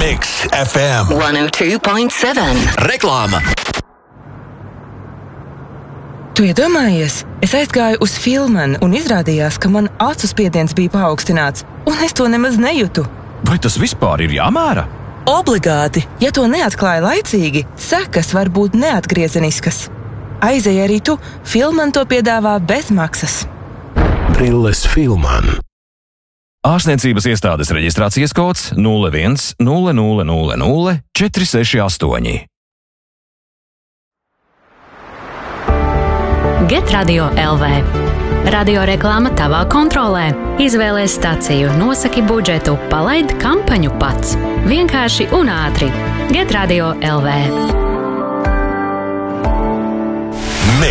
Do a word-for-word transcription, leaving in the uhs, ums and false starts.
Mix F M one oh two point seven. Reklāma. Tu iedomājies, es aizgāju uz Filmanu un izrādījās, ka man acu spiediens bija paaugstināts, un es to nemaz nejūtu. Vai tas vispār ir jāmēra? Obligāti, ja to neatklāja laicīgi, sekas var būt neatgriezeniskas. Aizej arī tu, Filman to piedāvā bez maksas. Brilles Filman. Ārstniecības iestādes reģistrācijas kods nulle viens nulle nulle nulle nulle četri seši astoņi. Get Radio L V. Radio reklāma tavā kontrolē. Izvēlies staciju, nosaki budžetu, palaid kampaņu pats. Vienkārši un ātri. Get Radio L V.